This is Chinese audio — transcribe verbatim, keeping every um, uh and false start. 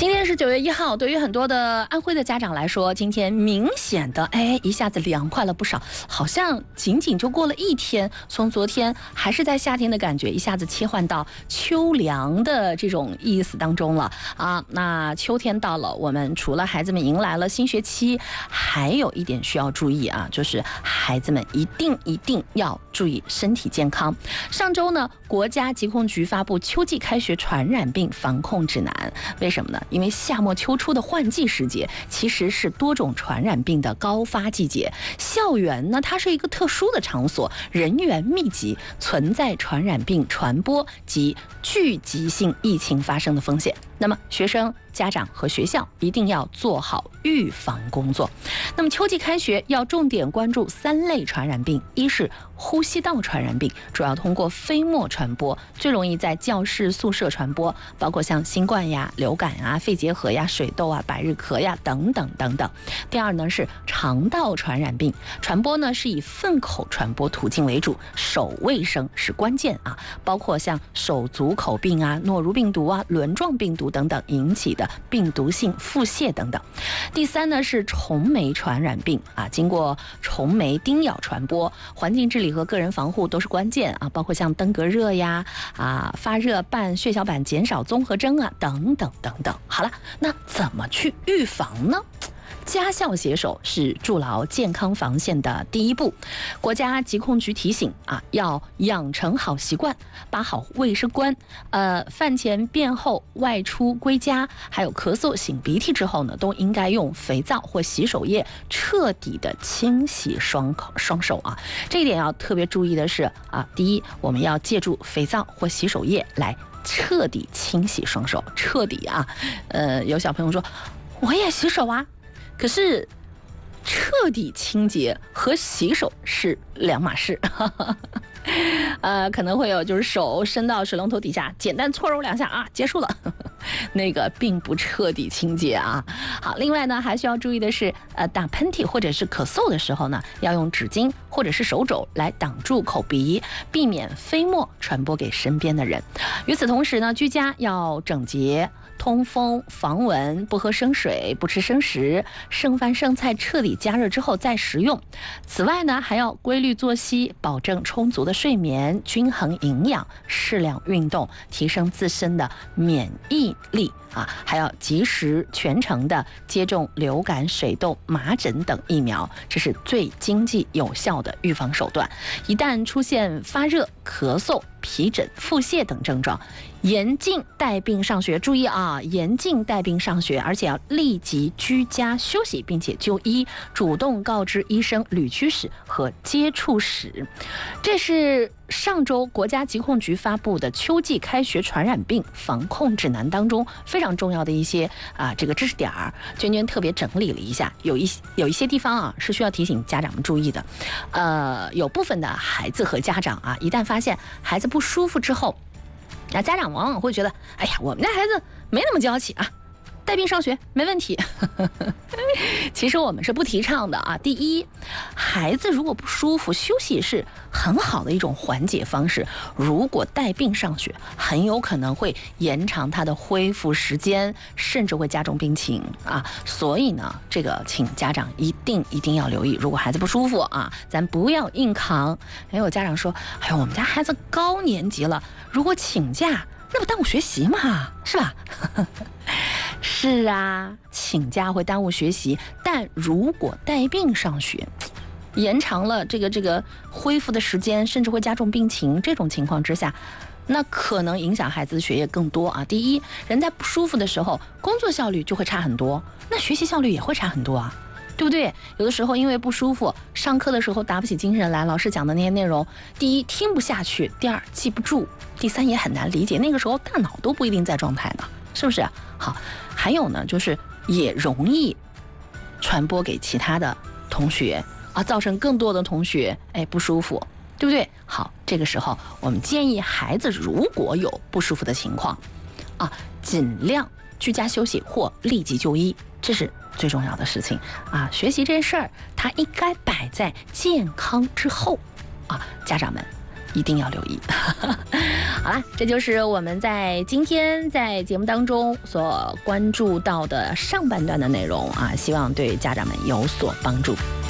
今天是九月一号，对于很多的安徽的家长来说，今天明显的哎一下子凉快了不少，好像仅仅就过了一天，从昨天还是在夏天的感觉，一下子切换到秋凉的这种意思当中了啊。那秋天到了，我们除了孩子们迎来了新学期，还有一点需要注意啊，就是孩子们一定一定要注意身体健康。上周呢，国家疾控局发布秋季开学传染病防控指南，为什么呢？因为夏末秋初的换季时节，其实是多种传染病的高发季节。校园呢，它是一个特殊的场所，人员密集，存在传染病传播及聚集性疫情发生的风险。那么，学生、家长和学校一定要做好预防工作。那么，秋季开学要重点关注三类传染病：一是呼吸道传染病，主要通过飞沫传播，最容易在教室、宿舍传播，包括像新冠呀、流感啊、肺结核呀、水痘啊、百日咳呀等等等等。第二呢是肠道传染病，传播呢是以粪口传播途径为主，手卫生是关键啊，包括像手足口病啊、诺如病毒啊、轮状病毒等等引起的病毒性腹泻等等。第三呢是虫媒传染病啊，经过虫媒叮咬传播，环境治理和个人防护都是关键啊，包括像登革热呀、啊发热伴血小板减少综合征啊等等等等。好了，那怎么去预防呢？家校携手是筑牢健康防线的第一步。国家疾控局提醒啊，要养成好习惯，把好卫生观。呃，饭前便后、外出归家，还有咳嗽、擤鼻涕之后呢，都应该用肥皂或洗手液彻底的清洗双口双手啊。这一点要特别注意的是啊，第一，我们要借助肥皂或洗手液来彻底清洗双手，彻底啊。呃，有小朋友说，我也洗手啊。可是，彻底清洁和洗手是两码事。呃，可能会有就是手伸到水龙头底下，简单搓揉两下啊，结束了。那个并不彻底清洁啊。好，另外呢，还需要注意的是，呃，打喷嚏或者是咳嗽的时候呢，要用纸巾或者是手肘来挡住口鼻，避免飞沫传播给身边的人。与此同时呢，居家要整洁。通风防蚊，不喝生水，不吃生食，剩饭剩菜彻底加热之后再食用。此外呢，还要规律作息，保证充足的睡眠、均衡营养、适量运动，提升自身的免疫力啊，还要及时全程的接种流感、水痘、麻疹等疫苗，这是最经济有效的预防手段。一旦出现发热、咳嗽、皮疹、腹泻等症状，严禁带病上学。注意啊，严禁带病上学，而且要立即居家休息，并且就医，主动告知医生旅居史和接触史。这是上周国家疾控局发布的秋季开学传染病防控指南当中非常重要的一些啊这个知识点儿，娟娟特别整理了一下，有一有一些地方啊是需要提醒家长们注意的。呃，有部分的孩子和家长啊，一旦发现孩子不舒服之后，那家长往往会觉得，哎呀，我们家孩子没那么娇气啊，带病上学没问题。其实我们是不提倡的啊。第一，孩子如果不舒服，休息是很好的一种缓解方式。如果带病上学，很有可能会延长他的恢复时间，甚至会加重病情啊。所以呢，这个请家长一定一定要留意，如果孩子不舒服啊，咱不要硬扛。还有家长说，哎呦，我们家孩子高年级了，如果请假，那不耽误学习嘛，是吧？是啊，请假会耽误学习，但如果带病上学，延长了这个这个恢复的时间，甚至会加重病情，这种情况之下，那可能影响孩子的学业更多啊。第一，人在不舒服的时候，工作效率就会差很多，那学习效率也会差很多啊，对不对？有的时候因为不舒服，上课的时候打不起精神来，老师讲的那些内容，第一听不下去，第二记不住，第三也很难理解，那个时候大脑都不一定在状态呢，是不是？好，还有呢，就是也容易传播给其他的同学啊，造成更多的同学哎不舒服，对不对？好，这个时候我们建议孩子如果有不舒服的情况啊，尽量居家休息或立即就医，这是最重要的事情啊。学习这事儿，它应该摆在健康之后啊。家长们一定要留意。好啦，这就是我们在今天在节目当中所关注到的上半段的内容啊，希望对家长们有所帮助。